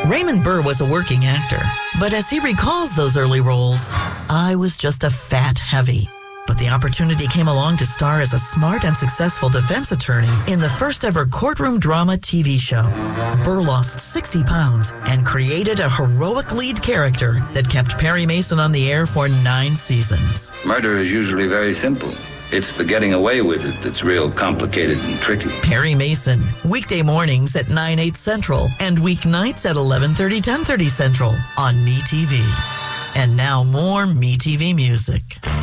Raymond Burr was a working actor, but as he recalls those early roles, I was just a fat heavy. But the opportunity came along to star as a smart and successful defense attorney in the first ever courtroom drama TV show. Burr lost 60 pounds and created a heroic lead character that kept Perry Mason on the air for 9 seasons. Murder is usually very simple. It's the getting away with it that's real complicated and tricky. Perry Mason, weekday mornings at 9/8 Central and weeknights at 11:30, 10:30 Central on MeTV. And now more MeTV music.